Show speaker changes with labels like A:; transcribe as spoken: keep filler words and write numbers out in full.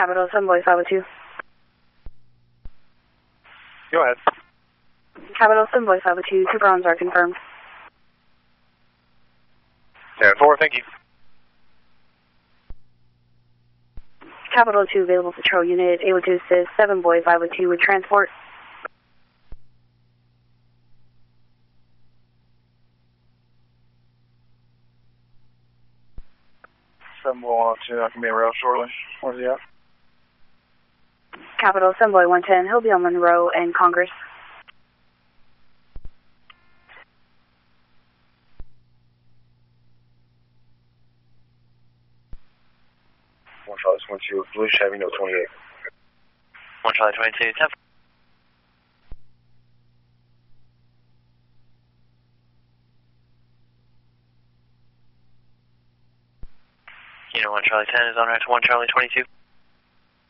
A: Capital seven Boy five oh two.
B: Go ahead.
A: Capital seven Boy five oh two, two Browns are confirmed.
B: ten four, thank you.
A: Capital two available patrol unit, able to assist seven Boy five oh two with transport.
B: seven Boy one oh two, I can be in rail shortly. Where's he at?
A: Capital seven Boy one ten, he'll be on Monroe and Congress.
B: one Charlie twenty-two, Blue Chevy, no twenty-eight.
C: one Charlie twenty-two, ten. Unit one Charlie ten is on route to one Charlie twenty-two.